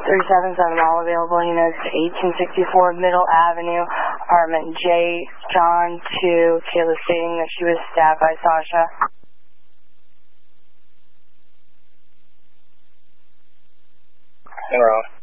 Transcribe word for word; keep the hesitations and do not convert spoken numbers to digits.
three seven seven, all available units, eighteen sixty-four Middle Avenue, apartment J, John two, Kayla stating that she was stabbed by Sasha. You're wrong.